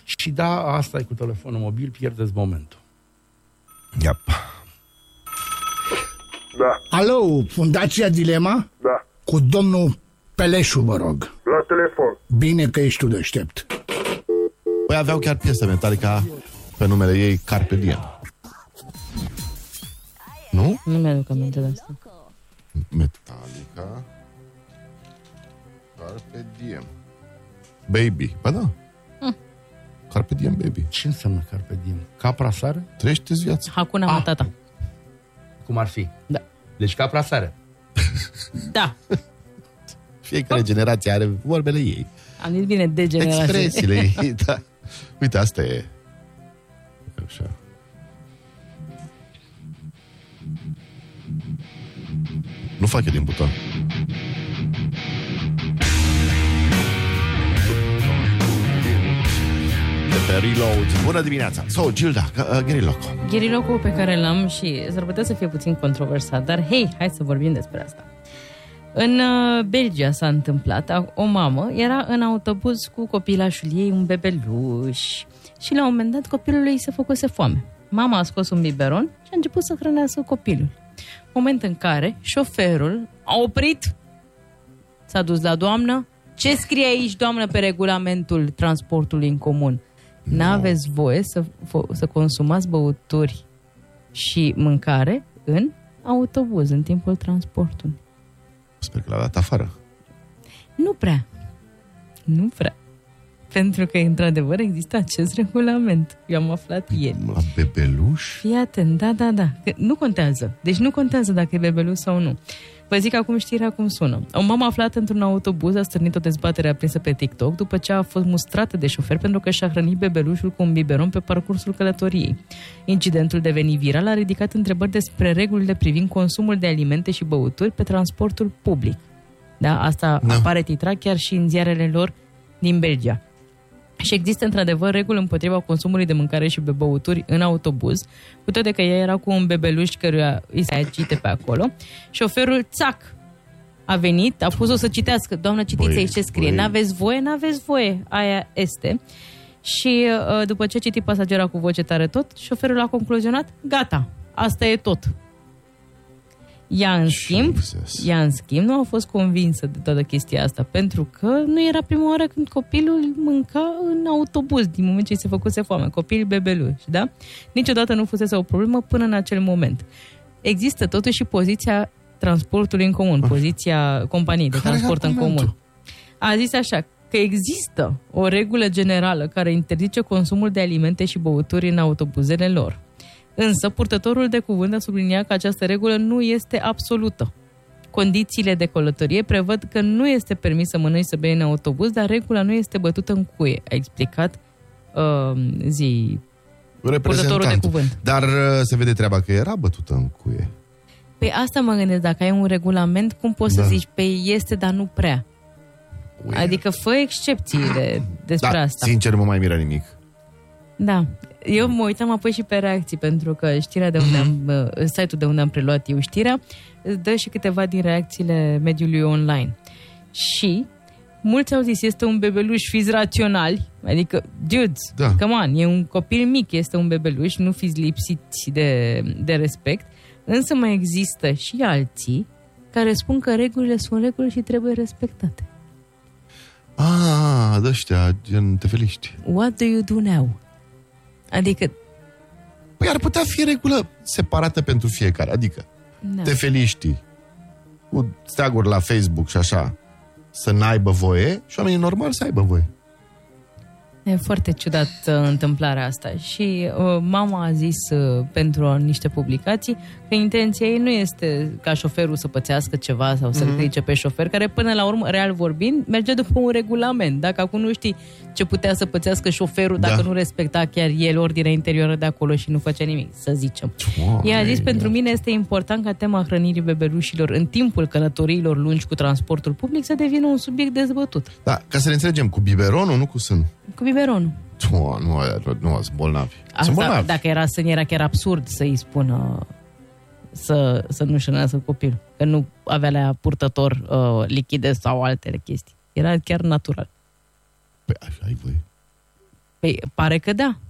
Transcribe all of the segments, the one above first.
Și da, asta e cu telefonul mobil, pierdeți momentul. Yep. Da. Alo, Fundația Dilema? Da. Cu domnul Peleșu, vă rog. La telefon. Bine că ești tu deștept. Păi aveau chiar piesă Metallica pe numele ei Carpe Diem. Nu? Nu mi-aduc aminte de asta. Metallica Carpe Diem Baby. Ba da. Carpe Diem Baby. Ce înseamnă Carpe Diem? Capra sare? Trăiește-ți viața. Hakuna Matata. Cum ar fi? Da. Deci capra sare. Da. Fiecare generație are vorbele ei. Am zis bine de generație. Expresiile ei, da. Uite, asta e. Așa. Nu fac eu din buton. De pe Reload. Bună dimineața. So, Gilda, Gheriloco. Gherilocul pe care l-am și s-ar putea să fie puțin controversat, dar hei, hai să vorbim despre asta. În Belgia s-a întâmplat, o mamă era în autobuz cu copilașul ei, un bebeluș, și la un moment dat copilul ei se făcuse foame. Mama a scos un biberon și a început să hrănească copilul. Moment în care șoferul a oprit, s-a dus la doamnă. Ce scrie aici, doamnă, pe regulamentul transportului în comun? N-aveți voie să consumați băuturi și mâncare în autobuz, în timpul transportului. Sper că l-a dat afară. Nu prea. Pentru că, într-adevăr, există acest regulament. Eu am aflat ieri. La bebeluș? Fii atent, da. Că nu contează. Deci nu contează dacă e bebeluș sau nu. Vă zic acum știrea cum sună. O mamă aflată într-un autobuz a stârnit o dezbatere aprinsă pe TikTok după ce a fost mustrată de șofer pentru că și-a hrănit bebelușul cu un biberon pe parcursul călătoriei. Incidentul devenit viral a ridicat întrebări despre regulile privind consumul de alimente și băuturi pe transportul public. Da, asta apare titrat chiar și în ziarele lor din Belgia. Și există într-adevăr reguli împotriva consumului de mâncare și de băuturi în autobuz, cu toate că ea era cu un bebeluș căruia îi se agite pe acolo. Șoferul, țac, a venit, a pus-o să citească. Doamnă, citiți aici ce scrie. N-aveți voie, aia este. Și după ce a citit pasagera cu voce tare tot, șoferul a concluzionat, gata, asta e tot. Ea, în schimb, nu a fost convinsă de toată chestia asta, pentru că nu era prima oară când copilul mânca în autobuz, din moment ce îi se făcuse foame, copil bebeluș, da? Niciodată nu fusese o problemă până în acel moment. Există totuși poziția transportului în comun, poziția companiei de transport în comun. A zis așa, că există o regulă generală care interzice consumul de alimente și băuturi în autobuzele lor. Însă, purtătorul de cuvânt a subliniat că această regulă nu este absolută. Condițiile de călătorie prevăd că nu este permis să mănânci, să bei în autobuz, dar regula nu este bătută în cuie, a explicat purtătorul de cuvânt. Dar se vede treaba că era bătută în cuie. Păi asta mă gândesc, dacă ai un regulament, cum poți să zici, pe este, dar nu prea? Adică fă excepțiile despre asta. Sincer, nu mă mai miră nimic. Da. Eu mă uitam apoi și pe reacții, pentru că știrea de unde site-ul de unde am preluat eu știrea dă și câteva din reacțiile mediului online. Și mulți au zis, este un bebeluș, fiți raționali, adică, dudes, come on, e un copil mic, este un bebeluș, nu fiți lipsiți de respect, însă mai există și alții care spun că regulile sunt reguli și trebuie respectate. De-ăștia, gen tefeliști. What do you do now? Adică... Păi ar putea fi regulă separată pentru fiecare. Adică tefeliștii cu steaguri la Facebook și așa să n-aibă voie și oamenii normali să aibă voie. E foarte ciudat întâmplarea asta. Și mama a zis pentru niște publicații că intenția ei nu este ca șoferul să pățească ceva sau să-l critique pe șofer, care până la urmă, real vorbind, merge după un regulament. Dacă acum nu știi ce putea să pățească șoferul dacă nu respecta chiar el ordinea interioară de acolo și nu făcea nimic, să zicem. Ea a zis, pentru mine este important ca tema hrănirii bebelușilor în timpul călătoriilor lungi cu transportul public să devină un subiect dezbătut. Da, ca să ne înțelegem, cu biberonul, nu cu sân. Cu biberonul. Nu, sunt bolnavi. Asta, dacă era sân, era chiar absurd să-i spună să nu-și hrănească copilul. Că nu avea la purtător lichide sau altele chestii. Era chiar natural. Păi așa ai voie. Păi, pare că da.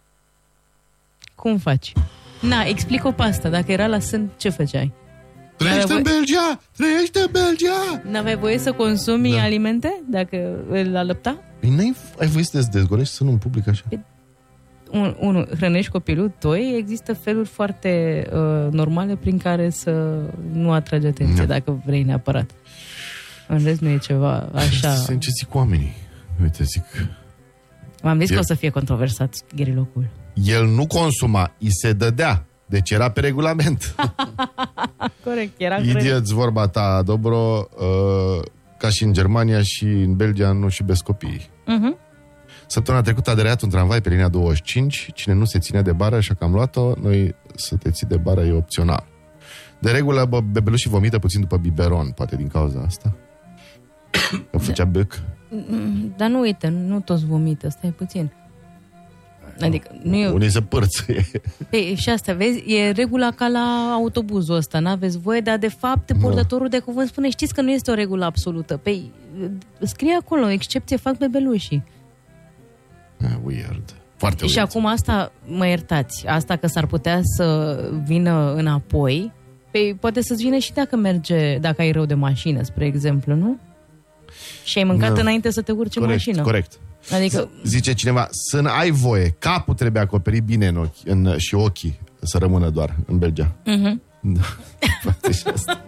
Cum faci? Na, explic-o pe asta. Dacă era la sân, ce făceai? Trăiește în Belgia! Trăiește în Belgia! N-aveai voie să consumi alimente dacă îl alăpta? Păi ai voie să te dezgorești să nu în public așa? Unu, hrănești copilul. Doi, există feluri foarte normale prin care să nu atragi atenție, dacă vrei neapărat. În rest nu e ceva așa... Ce zic oamenii? Uite, zic... M-am zis că o să fie controversat gherilocul. El nu consuma, îi se dădea. Deci era pe regulament. Corect, era Idioți, vorba ta, Dobro, ca și în Germania și în Belgia nu și iubesc copiii. Săptămâna trecută a deraiat un tramvai pe linia 25. Cine nu se ținea de bară, așa că am luat-o, noi să te ții de bară e opțional. De regulă, bebelușii vomită puțin după biberon, poate din cauza asta. Că făcea bec. Dar nu uite, nu toți vomită, stai puțin. Adică nu e... Unii se părțuie. Păi, și asta, vezi, e regula ca la autobuzul ăsta, n-aveți voie, dar de fapt purtătorul de cuvânt spune, știți că nu este o regulă absolută. Păi, scrie acolo, excepție fac bebelușii. Weird. Foarte weird. Și acum asta, mă iertați, asta că s-ar putea să vină înapoi, păi poate să-ți vină și dacă ai rău de mașină, spre exemplu, nu? Și ai mâncat înainte să te urci în mașină. Corect. Adică... Zice cineva, să ai voie, capul trebuie acoperit bine în ochi, și ochii să rămână doar în Belgia. Da. Poate și asta.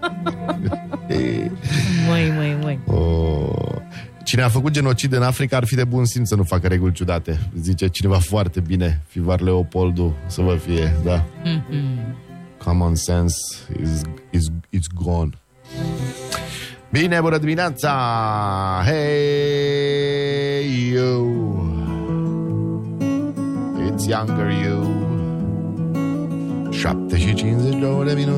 Măi. Cine a făcut genocid în Africa ar fi de bun simț să nu facă reguli ciudate. Zice cineva foarte bine, Fivar Leopoldu, să vă fie, da. Common sense is gone. Bine, bună dimineața! Hey, you! It's younger you! 7:52 de minute.